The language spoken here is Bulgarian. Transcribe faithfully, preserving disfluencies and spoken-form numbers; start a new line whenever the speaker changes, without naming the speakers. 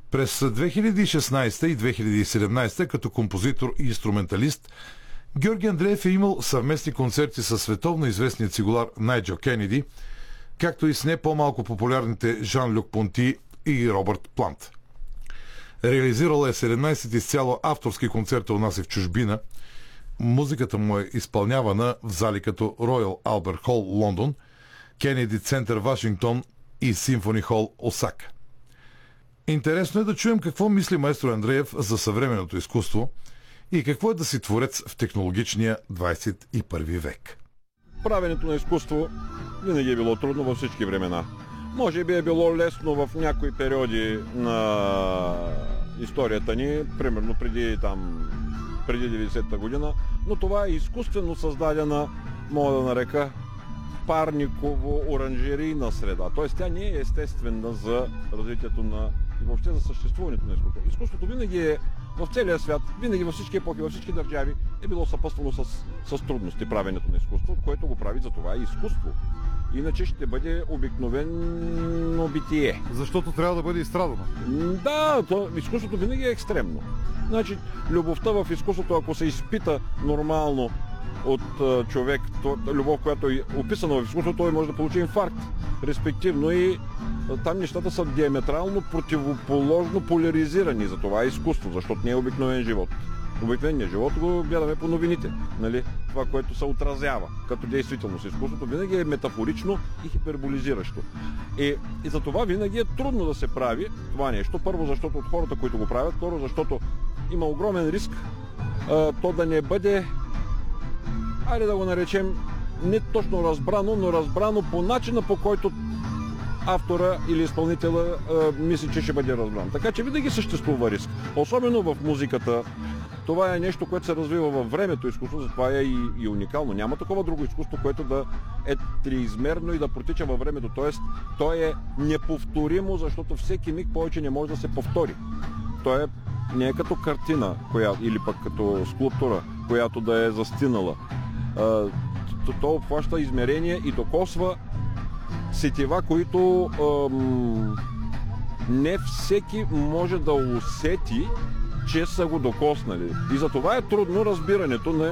През две хиляди и шестнадесета и две хиляди и седемнадесета като композитор и инструменталист Георги Андреев е имал съвместни концерти с световно известния цигулар Найджел Кенеди, както и с не по-малко популярните Жан-Люк Понти и Робърт Плант. Реализирал е седемнадесет изцяло авторски концерта у нас и в чужбина. Музиката му е изпълнявана в зали като Royal Albert Hall, Лондон, Кенеди Център, Вашингтон и Симфони Хол, Осака. Интересно е да чуем какво мисли маестро Андреев за съвременното изкуство и какво е да си творец в технологичния двадесет и първи век.
Правенето на изкуство винаги е било трудно във всички времена. Може би е било лесно в някои периоди на историята ни, примерно преди там, преди деветдесетата година, но това е изкуствено създадена, мога да нарека, парниково-оранжерийна среда. Тоест тя не е естествена за развитието на и въобще за съществуването на изкуството. Изкуството винаги е в целия свят, винаги във всички епохи, във всички държави е било съпътствано с, с трудности правенето на изкуство, което го прави за това и изкуство. Иначе ще бъде обикновено битие.
Защото трябва да бъде изстрадано.
Да, то, изкуството винаги е екстремно. Значи, любовта в изкуството, ако се изпита нормално от а, човек, то, любов, която е описана в изкуството, той може да получи инфаркт. Респективно и а, там нещата са диаметрално противоположно поляризирани. За това е изкуство, защото не е обикновен живот. Обикновеният живот го гледаме по новините. Нали? Това, което се отразява като действителност. Изкуството винаги е метафорично и хиперболизиращо. И, и за това винаги е трудно да се прави това нещо. Първо, защото от хората, които го правят. Второ, защото има огромен риск а, то да не бъде, айде да го наречем, не точно разбрано, но разбрано по начина, по който автора или изпълнителя а, мисли, че ще бъде разбран. Така че винаги съществува риск. Особено в музиката. Това е нещо, което се развива във времето изкуство, затова е и, и уникално. Няма такова друго изкуство, което да е триизмерно и да протича във времето. Тоест, то е неповторимо, защото всеки миг повече не може да се повтори. То е, не е като картина, коя, или пък като скулптура, която да е застинала. А, то, то обхваща измерение и докосва сетива, които ам, не всеки може да усети, че са го докоснали. И за това е трудно разбирането на